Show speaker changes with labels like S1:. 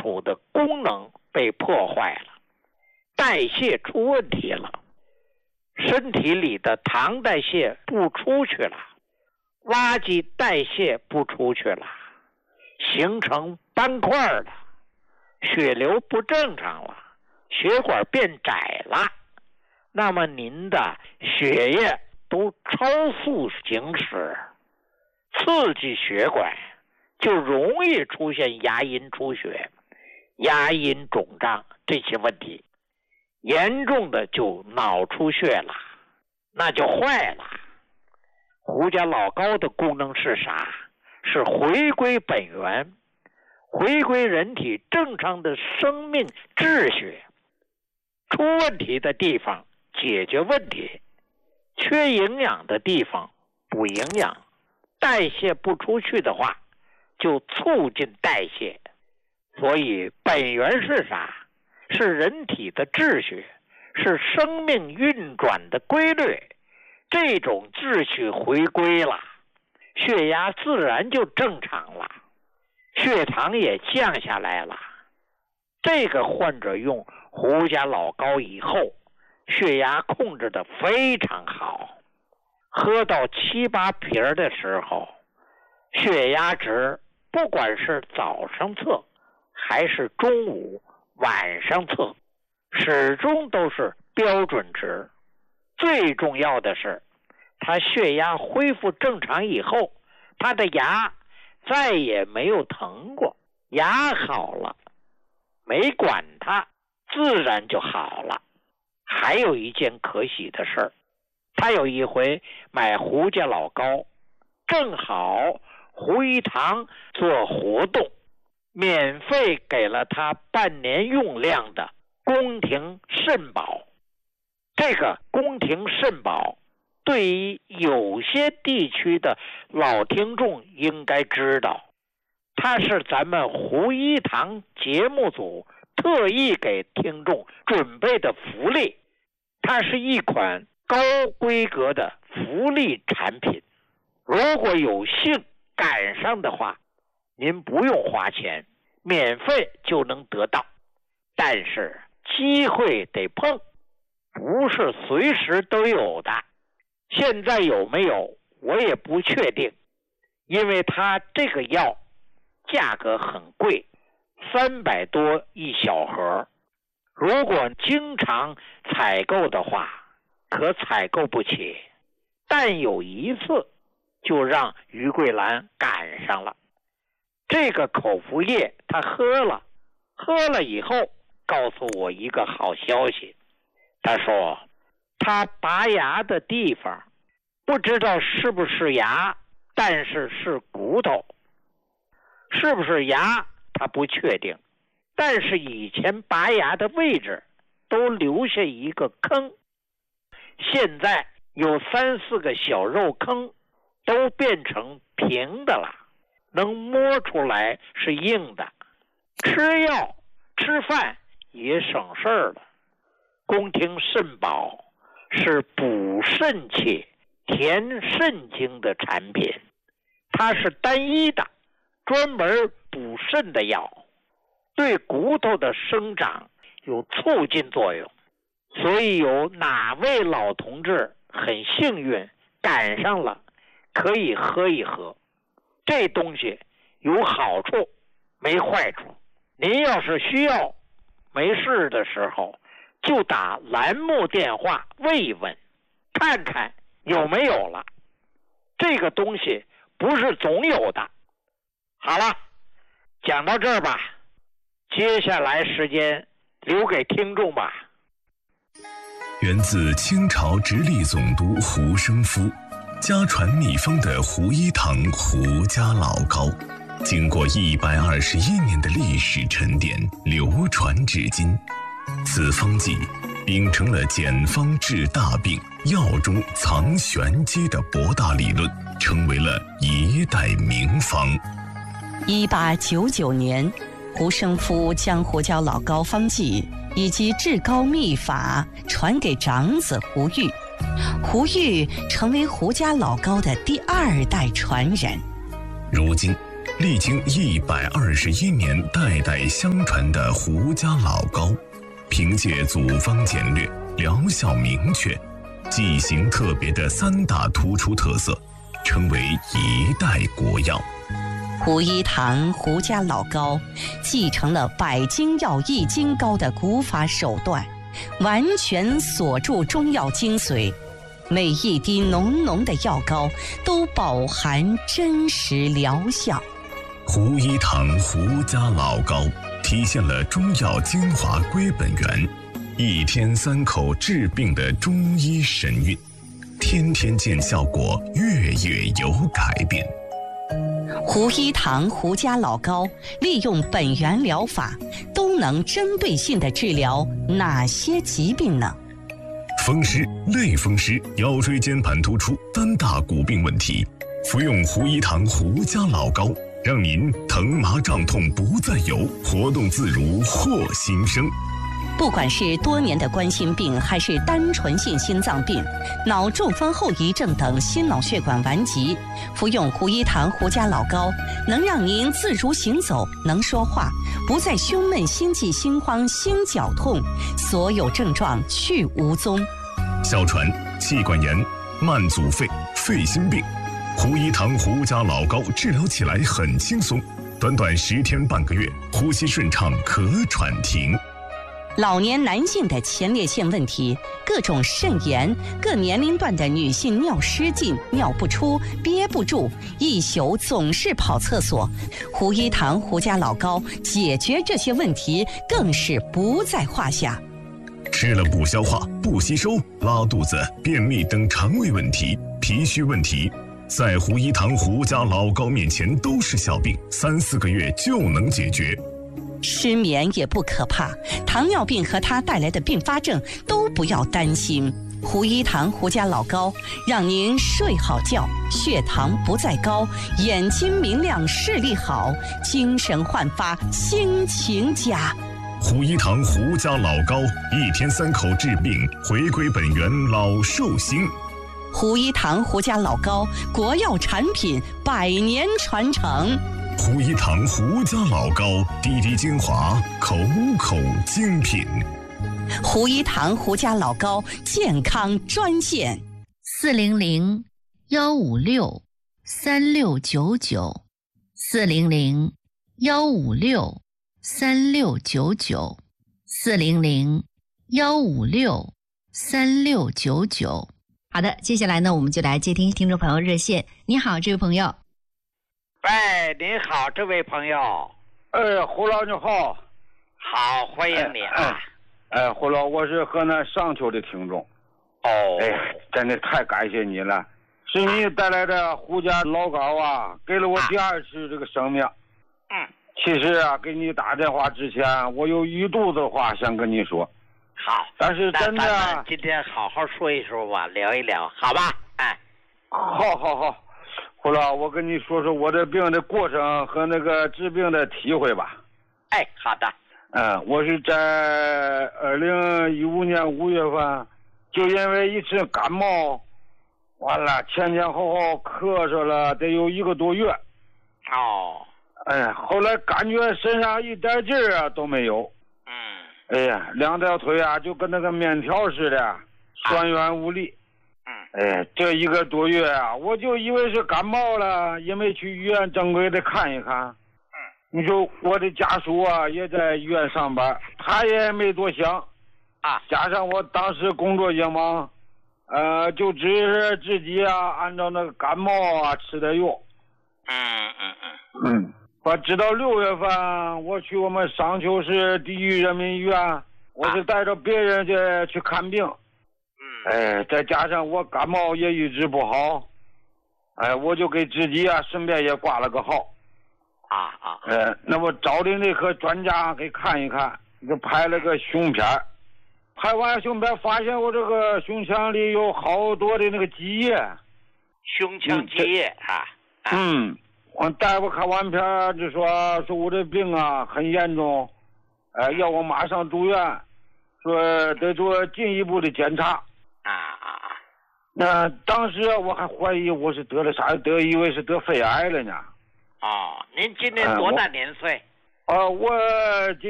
S1: 础的功能被破坏了，代谢出问题了，身体里的糖代谢不出去了，垃圾代谢不出去了，形成斑块了，血流不正常了，血管变窄了，那么您的血液都超速行驶，刺激血管，就容易出现牙龈出血、牙龈肿胀这些问题，严重的就脑出血了，那就坏了。胡家老高的功能是啥？是回归本源，回归人体正常的生命秩序，出问题的地方解决问题，缺营养的地方补营养，代谢不出去的话就促进代谢。所以本源是啥？是人体的秩序，是生命运转的规律。这种秩序回归了，血压自然就正常了，血糖也降下来了。这个患者用胡家老高以后，血压控制得非常好，喝到7、8瓶的时候，血压值不管是早上测还是中午晚上测，始终都是标准值。最重要的是，他血压恢复正常以后，他的牙再也没有疼过，牙好了，没管它，自然就好了。还有一件可喜的事儿，他有一回买胡家老高，正好胡一堂做活动，免费给了他半年用量的宫廷肾宝。这个宫廷肾宝对于有些地区的老听众应该知道，它是咱们胡一堂节目组特意给听众准备的福利，它是一款高规格的福利产品。如果有幸赶上的话，您不用花钱，免费就能得到。但是机会得碰，不是随时都有的。现在有没有我也不确定，因为它这个药价格很贵，300多一小盒，如果经常采购的话可采购不起。但有一次就让于桂兰赶上了，这个口服液他喝了以后告诉我一个好消息，他说他拔牙的地方不知道是不是牙，但是是骨头，是不是牙他不确定，但是以前拔牙的位置都留下一个坑，现在有3、4个小肉坑都变成平的了，能摸出来是硬的，吃药吃饭也省事儿了。宫廷肾宝是补肾气填肾精的产品，它是单一的专门补肾的药，对骨头的生长有促进作用。所以有哪位老同志很幸运赶上了，可以喝一喝。这东西有好处没坏处，您要是需要没事的时候就打栏目电话问一问，看看有没有了。这个东西不是总有的。好了，讲到这儿吧，接下来时间留给听众吧。
S2: 源自清朝直隶总督胡生夫，家传秘方的胡一堂胡家老高，经过121年的历史沉淀，流传至今。此方剂秉承了简方治大病、药中藏玄机的博大理论，成为了一代名方。
S3: 1899年，胡生夫将胡椒老高方剂以及治高秘法传给长子胡玉，胡玉成为胡家老高的第2代传人。
S2: 如今历经121年代代相传的胡家老高，凭借组方简略、疗效明确、剂型特别的3大突出特色，成为一代国药。
S3: 胡一堂胡家老高继承了百金药易筋膏的古法手段，完全锁住中药精髓，每一滴浓浓的药膏都饱含真实疗效。
S2: 胡一堂胡家老高体现了中药精华归本源，1天3口治病的中医神韵，天天见效果，月月有改变。
S3: 胡一堂胡家老高利用本源疗法，都能针对性地治疗哪些疾病呢？
S2: 风湿、类风湿、腰椎间盘突出3大骨病问题，服用胡一堂胡家老高，让您疼麻胀痛不再有，活动自如获新生。
S3: 不管是多年的冠心病，还是单纯性心脏病、脑中风后遗症等心脑血管顽疾，服用胡一堂胡家老高，能让您自如行走，能说话，不再胸闷、心悸、心慌、心绞痛，所有症状去无踪。
S2: 哮喘、气管炎、慢阻肺、肺心病，胡一堂胡家老高治疗起来很轻松，短短10天半个月，呼吸顺畅，咳喘停。
S3: 老年男性的前列腺问题，各种肾炎，各年龄段的女性尿失禁、尿不出、憋不住，一宿总是跑厕所，胡一堂胡家老高解决这些问题更是不在话下。
S2: 吃了不消化、不吸收、拉肚子、便秘等肠胃问题、脾虚问题，在胡一堂胡家老高面前都是小病，3、4个月就能解决。
S3: 失眠也不可怕，糖尿病和它带来的并发症都不要担心。胡一堂胡家老高让您睡好觉，血糖不再高，眼睛明亮，视力好，精神焕发，心情佳。
S2: 胡一堂胡家老高1天3口治病，回归本源，老寿星。
S3: 胡一堂胡家老高国药产品100年传承。
S2: 胡一堂胡家老高，滴滴精华，口口精品。
S3: 胡一堂胡家老高健康专线
S4: 400-156-3699，400-156-3699。好的，接下来呢，我们就来接听听众朋友热线。你好，这位朋友。
S1: 喂，您好，这位朋友。
S5: 胡老你好。
S1: 好，欢迎你啊。
S5: 胡老，我是河南商丘的听众。真的太感谢你了，是你带来的胡家老高啊，给了我第2次这个生命。其实啊，给你打电话之前，我有一肚子话想跟你说。
S1: 好，
S5: 但是真的，
S1: 咱们今天好好说一说吧，聊一聊，好吧？
S5: 好。胡老，我跟你说说我的病的过程和那个治病的体会吧。
S1: 好的。
S5: 我是在2015年5月份，就因为一次感冒，完了前后咳嗽了得有1个多月。后来感觉身上一点劲儿都没有。2条腿啊就跟那个面条似的，酸软无力。这1个多月啊，我就以为是感冒了，也没去医院正规的看一看。你说我的家属啊也在医院上班，他也没多想。加上我当时工作也忙，就只是自己啊按照那个感冒啊吃的药。我直到6月份，我去我们商丘市第一人民医院，我是带着别人去看病。再加上我感冒也一直不好，我就给自己啊顺便也挂了个号。那么找的内科专家给看一看，就拍了个胸片，拍完胸片发现我这个胸腔里有好多的那个积液。
S1: 胸腔积液
S5: 我大夫看完片就说我这病啊很严重，要我马上住院，说得做进一步的检查。那当时我还怀疑我是得了啥，以为是得肺癌了呢。
S1: 哦，您今年多大年岁？
S5: 我今